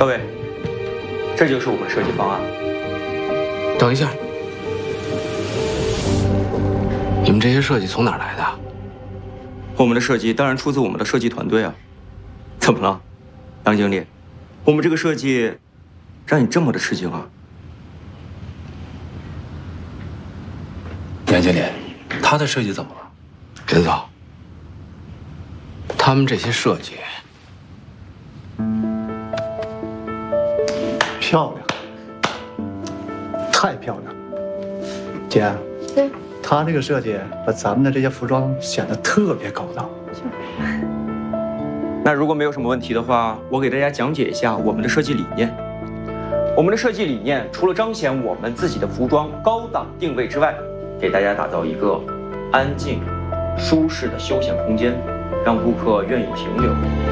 各位，这就是我们设计方案。 等一下，你们这些设计从哪儿来的？ 我们的设计当然出自我们的设计团队啊。怎么了，杨经理？我们这个设计让你这么的吃惊啊？ 杨经理，他的设计怎么了？ 别走，他们这些设计漂亮，太漂亮了，姐。他这个设计把咱们的这些服装显得特别高档。 那如果没有什么问题的话，我给大家讲解一下我们的设计理念。我们的设计理念除了彰显我们自己的服装高档定位之外，给大家打造一个安静、舒适的休闲空间，让顾客愿意停留。